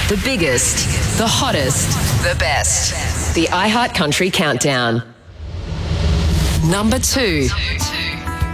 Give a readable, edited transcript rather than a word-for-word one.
The biggest, the hottest, the best. The iHeart Country Countdown. Number 2.